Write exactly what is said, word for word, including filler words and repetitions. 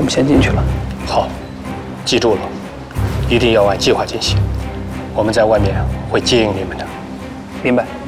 们先进去了。 好，记住了，一定要按计划进行。我们在外面会接应你们的。 明白。